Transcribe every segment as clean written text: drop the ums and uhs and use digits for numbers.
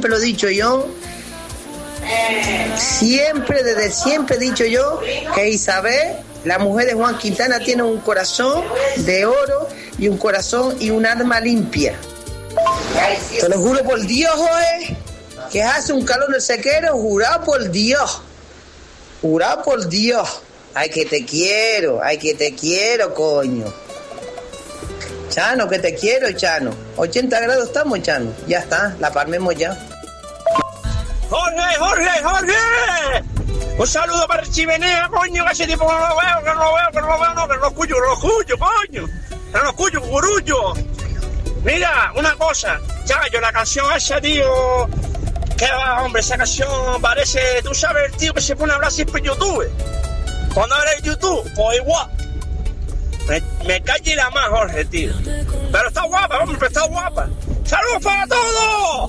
siempre lo he dicho yo. Desde siempre he dicho yo que Isabel, la mujer de Juan Quintana, tiene un corazón de oro y un corazón y un alma limpia. Te lo juro por Dios, Jorge, que hace un calor en el sequero, jurado por Dios. Ay, que te quiero, coño. Chano, que te quiero, Chano. 80 grados estamos, Chano. Ya está, la palmemos ya. ¡Jorge! Un saludo para el Chimenea, coño, que hace tiempo que no lo veo, que no lo escucho, coño. Que no lo escucho, gurullo. Mira, una cosa, Chayo, la canción esa, tío, que va, hombre, esa canción parece, tú sabes, el tío que se pone a hablar siempre en YouTube. Cuando habla en YouTube, pues igual. Me calle la más, Jorge, tío. Pero está guapa, hombre, está guapa. ¡Saludos para todos!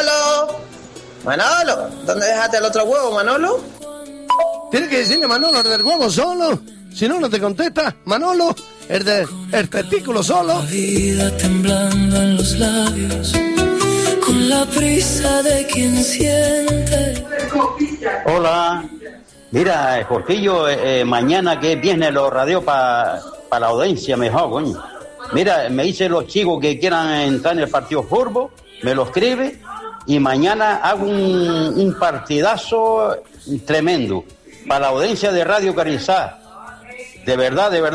Manolo, ¿dónde dejaste el otro huevo, Manolo? Tienes que decirle Manolo, el del huevo solo. Si no, no te contesta. Manolo, el testículo solo. La vida temblando en los labios, con la prisa de quien siente. Hola. Mira, Jorquillo, mañana que viene los radios para la audiencia mejor, coño. Mira, me dicen los chicos que quieran entrar en el partido Furbo, me lo escribe y mañana hago un partidazo tremendo para la audiencia de Radio Carizá. De verdad.